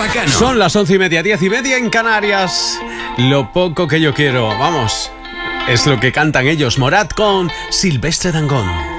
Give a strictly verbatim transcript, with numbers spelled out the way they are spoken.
Cano. Son las once y media, diez y media en Canarias. Lo poco que yo quiero, vamos, es lo que cantan ellos. Morat con Silvestre Dangond.